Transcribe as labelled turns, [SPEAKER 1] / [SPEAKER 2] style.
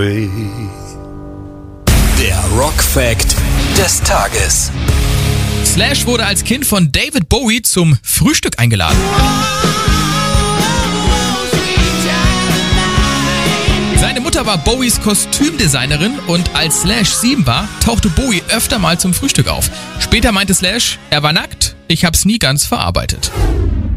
[SPEAKER 1] Der Rock-Fact des Tages.
[SPEAKER 2] Slash wurde als Kind von David Bowie zum Frühstück eingeladen. Seine Mutter war Bowies Kostümdesignerin und als Slash 7 war, tauchte Bowie öfter mal zum Frühstück auf. Später meinte Slash, er war nackt, ich hab's nie ganz verarbeitet.